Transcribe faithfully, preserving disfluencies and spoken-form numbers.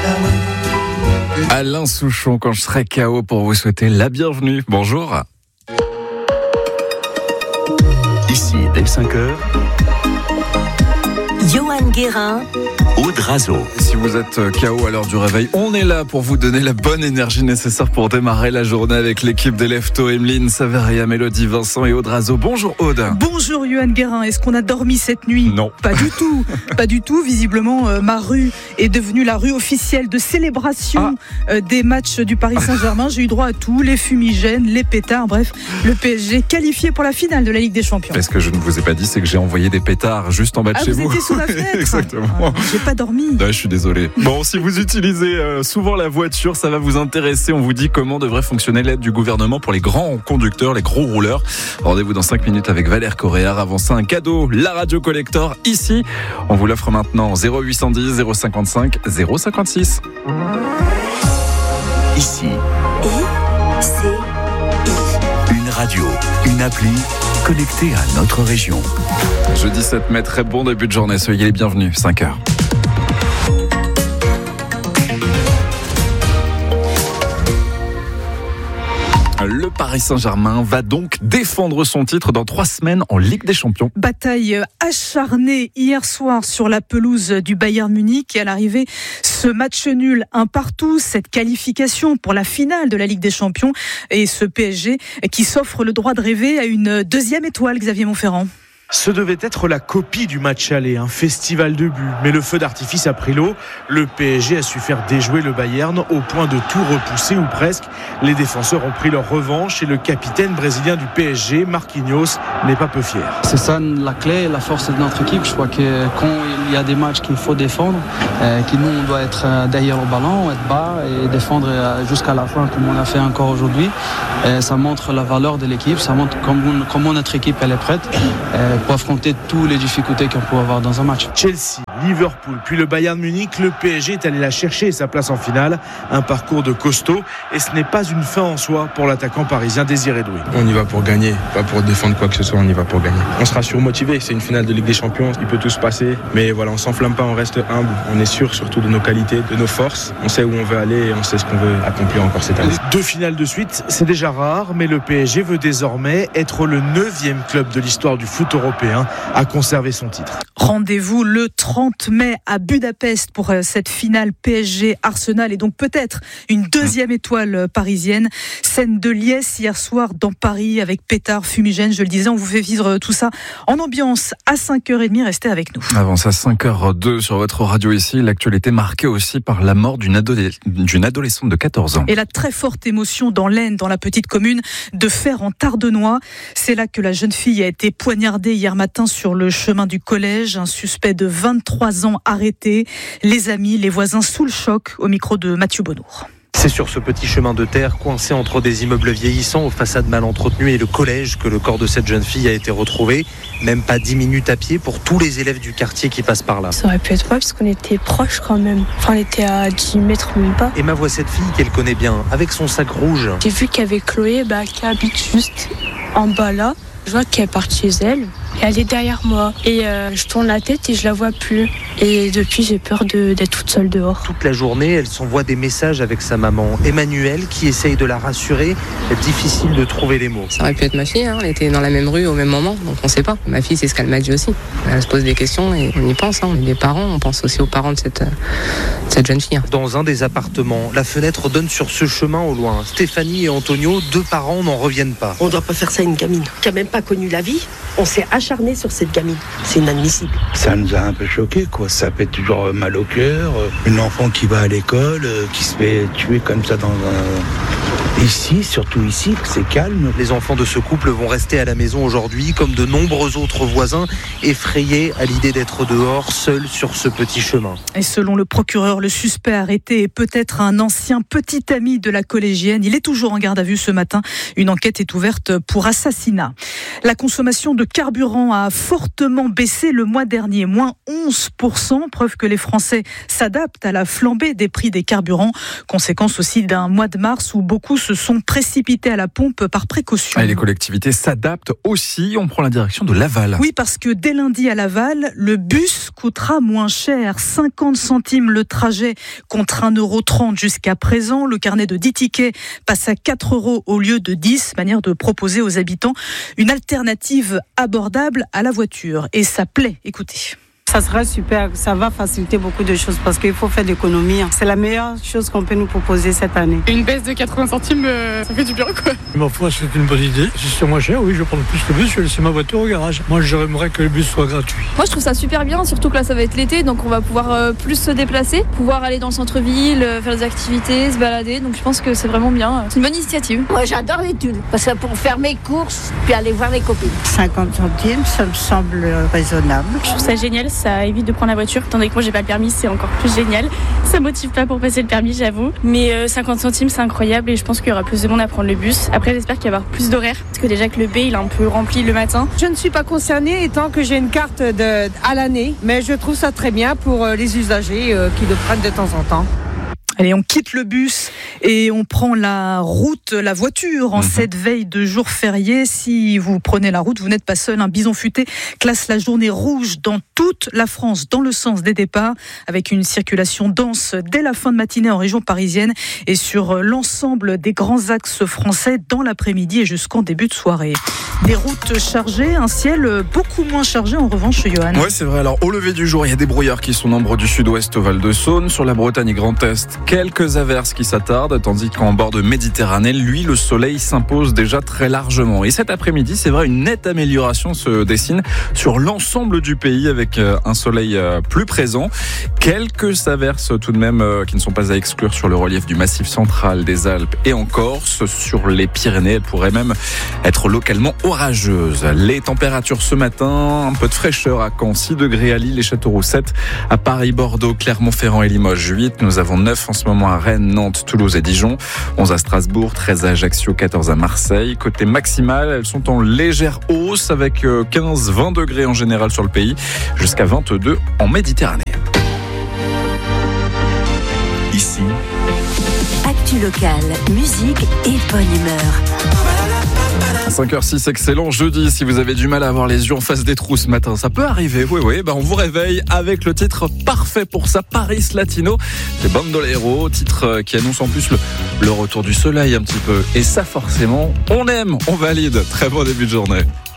Alain Souchon, quand je serai K O, pour vous souhaiter la bienvenue. Bonjour. Ici, dès cinq heures, Johan Guérin, Aude Razo. Si vous êtes K O à l'heure du réveil, on est là pour vous donner la bonne énergie nécessaire pour démarrer la journée avec l'équipe des Leftos, Emeline, Saveria, Mélodie, Vincent et Aude Razo. Bonjour Aude. Bonjour Johan Guérin, est-ce qu'on a dormi cette nuit ? Non. Pas du tout, pas du tout. Visiblement, euh, ma rue est devenue la rue officielle de célébration ah. euh, des matchs du Paris Saint-Germain. J'ai eu droit à tout, les fumigènes, les pétards, bref, le P S G qualifié pour la finale de la Ligue des Champions. Ce que je ne vous ai pas dit, c'est que j'ai envoyé des pétards juste en bas de ah, chez vous. vous. Vous étiez sous la fenêtre. Exactement. Ah, j'ai pas dormi. Ouais, je suis désolé. Bon, si vous utilisez euh, souvent la voiture, ça va vous intéresser. On vous dit comment devrait fonctionner l'aide du gouvernement pour les grands conducteurs, les gros rouleurs. Rendez-vous dans cinq minutes avec Valère Correa. Avant ça, un cadeau, la Radio Collector, ici. On vous l'offre maintenant. zéro huit cent dix, zéro cinquante-cinq, zéro cinquante-six. Ici. I, C, I. Une radio, une appli connectée à notre région. Jeudi sept mai, très bon début de journée. Soyez les bienvenus, cinq heures. Le Paris Saint-Germain va donc défendre son titre dans trois semaines en Ligue des Champions. Bataille acharnée hier soir sur la pelouse du Bayern Munich et à l'arrivée, ce match nul un partout, cette qualification pour la finale de la Ligue des Champions et ce P S G qui s'offre le droit de rêver à une deuxième étoile, Xavier Montferrand. Ce devait être la copie du match aller, un festival de buts. Mais le feu d'artifice a pris l'eau. Le P S G a su faire déjouer le Bayern au point de tout repousser ou presque. Les défenseurs ont pris leur revanche et le capitaine brésilien du P S G, Marquinhos, n'est pas peu fier. C'est ça la clé, la force de notre équipe. Je crois que quand il y a des matchs qu'il faut défendre, euh, que nous on doit être derrière le ballon, être bas et défendre jusqu'à la fin comme on a fait encore aujourd'hui. Euh, ça montre la valeur de l'équipe, ça montre comment, comment notre équipe elle est prête. Euh, pour affronter toutes les difficultés qu'on peut avoir dans un match. Chelsea, Liverpool, puis le Bayern Munich, le P S G est allé la chercher et sa place en finale. Un parcours de costaud et ce n'est pas une fin en soi pour l'attaquant parisien Désiré Doué. On y va pour gagner, pas pour défendre quoi que ce soit, on y va pour gagner. On sera surmotivé, c'est une finale de Ligue des Champions, il peut tout se passer, mais voilà, on s'enflamme pas, on reste humble, on est sûr surtout de nos qualités, de nos forces, on sait où on veut aller et on sait ce qu'on veut accomplir encore cette année. Deux finales de suite, c'est déjà rare, mais le P S G veut désormais être le neuvième club de l'histoire du foot européen à conserver son titre. Rendez-vous le trente mai à Budapest pour cette finale P S G-Arsenal et donc peut-être une deuxième étoile parisienne. Scène de liesse hier soir dans Paris avec pétard, fumigène, je le disais, on vous fait vivre tout ça en ambiance à cinq heures trente, restez avec nous. Avant ça, cinq heures deux sur votre radio ici, l'actualité marquée aussi par la mort d'une, adolé- d'une adolescente de quatorze ans. Et la très forte émotion dans l'Aisne, dans la petite commune de Fer-en-Tardenois. C'est là que la jeune fille a été poignardée hier matin sur le chemin du collège. Un suspect de vingt-trois ans arrêté. Les amis, les voisins sous le choc, au micro de Mathieu Bonnour. C'est sur ce petit chemin de terre, coincé entre des immeubles vieillissants aux façades mal entretenues et le collège, que le corps de cette jeune fille a été retrouvé. Même pas dix minutes à pied pour tous les élèves du quartier qui passent par là. Ça aurait pu être moi parce qu'on était proches quand même. Enfin, on était à dix mètres même pas. Emma voit cette fille qu'elle connaît bien, avec son sac rouge. J'ai vu qu'il y avait Chloé bah, qui habite juste en bas là. Je vois qu'elle part chez elle et elle est derrière moi. Et euh, je tourne la tête et je la vois plus. Et depuis, j'ai peur de, d'être toute seule dehors. Toute la journée, elle s'envoie des messages avec sa maman, Emmanuelle, qui essaye de la rassurer. Difficile de trouver les mots. Ça aurait pu être ma fille, hein. Elle était dans la même rue au même moment, donc on ne sait pas. Ma fille, c'est ce qu'elle m'a dit aussi. Elle se pose des questions et on y pense. Hein. Les parents, on pense aussi aux parents de cette, de cette jeune fille. Hein. Dans un des appartements, la fenêtre donne sur ce chemin au loin. Stéphanie et Antonio, deux parents, n'en reviennent pas. On ne doit pas faire ça à une gamine qui n'a même pas connu la vie. On s'est acharné sur cette gamine. C'est inadmissible. Ça nous a un peu choqués, quoi. Ça fait toujours mal au cœur. Une enfant qui va à l'école, qui se fait tuer comme ça dans un... Ici, surtout ici, c'est calme. Les enfants de ce couple vont rester à la maison aujourd'hui, comme de nombreux autres voisins, effrayés à l'idée d'être dehors, seuls sur ce petit chemin. Et selon le procureur, le suspect arrêté est peut-être un ancien petit ami de la collégienne. Il est toujours en garde à vue ce matin. Une enquête est ouverte pour assassinat. La consommation de carburant a fortement baissé le mois dernier, moins onze pour cent, preuve que les Français s'adaptent à la flambée des prix des carburants. Conséquence aussi d'un mois de mars où beaucoup se sont précipités à la pompe par précaution. Et les collectivités s'adaptent aussi. On prend la direction de Laval. Oui, parce que dès lundi à Laval, le bus coûtera moins cher. cinquante centimes le trajet contre un euro trente jusqu'à présent. Le carnet de dix tickets passe à quatre euros au lieu de dix. Manière de proposer aux habitants une alternative abordable à la voiture. Et ça plaît. Écoutez. Ça sera super, ça va faciliter beaucoup de choses parce qu'il faut faire d'économie. C'est la meilleure chose qu'on peut nous proposer cette année. Une baisse de quatre-vingts centimes, ça fait du bien quoi. Ma foi, c'est une bonne idée. Si c'est moins cher, oui, je vais prendre plus le bus, je vais laisser ma voiture au garage. Moi, j'aimerais que le bus soit gratuit. Moi, je trouve ça super bien, surtout que là, ça va être l'été, donc on va pouvoir euh, plus se déplacer, pouvoir aller dans le centre-ville, euh, faire des activités, se balader. Donc je pense que c'est vraiment bien. C'est une bonne initiative. Moi, j'adore les tunes, parce que pour faire mes courses, puis aller voir les copines. cinquante centimes, ça me semble raisonnable. Je trouve ça génial, ça évite de prendre la voiture. Tandis que moi, j'ai pas le permis, c'est encore plus génial. Ça motive pas pour passer le permis, j'avoue. Mais euh, cinquante centimes, c'est incroyable et je pense qu'il y aura plus de monde à prendre le bus. Après, j'espère qu'il va y avoir plus d'horaires, parce que déjà que le B, il est un peu rempli le matin. Je ne suis pas concernée étant que j'ai une carte de, à l'année, mais je trouve ça très bien pour les usagers euh, qui le prennent de temps en temps. Allez, on quitte le bus et on prend la route, la voiture en mmh. cette veille de jour férié. Si vous prenez la route, vous n'êtes pas seul. Un Bison Futé classe la journée rouge dans toute la France, dans le sens des départs, avec une circulation dense dès la fin de matinée en région parisienne et sur l'ensemble des grands axes français dans l'après-midi et jusqu'en début de soirée. Des routes chargées, un ciel beaucoup moins chargé en revanche, Johan. Ouais, c'est vrai. Alors, au lever du jour, il y a des brouillards qui sont nombreux du sud-ouest au Val-de-Saône, sur la Bretagne et Grand Est. Quelques averses qui s'attardent, tandis qu'en bord de Méditerranée, lui, le soleil s'impose déjà très largement. Et cet après-midi, c'est vrai, une nette amélioration se dessine sur l'ensemble du pays avec un soleil plus présent. Quelques averses tout de même qui ne sont pas à exclure sur le relief du Massif central, des Alpes et en Corse. Sur les Pyrénées, elles pourraient même être localement orageuses. Les températures ce matin, un peu de fraîcheur à Caen, six degrés à Lille et Châteauroux sept, à Paris, Bordeaux, Clermont-Ferrand et Limoges huit. Nous avons neuf en ce moment à Rennes, Nantes, Toulouse et Dijon, onze à Strasbourg, treize à Ajaccio, quatorze à Marseille. Côté maximal, elles sont en légère hausse avec quinze à vingt degrés en général sur le pays, jusqu'à vingt-deux en Méditerranée. Ici, actu locale, musique et bonne humeur. cinq heures six, excellent jeudi. Si vous avez du mal à avoir les yeux en face des trous ce matin, ça peut arriver. Oui, oui, bah on vous réveille avec le titre parfait pour ça, Paris Latino. C'est Bandolero, titre qui annonce en plus le, le retour du soleil un petit peu. Et ça, forcément, on aime, on valide. Très bon début de journée.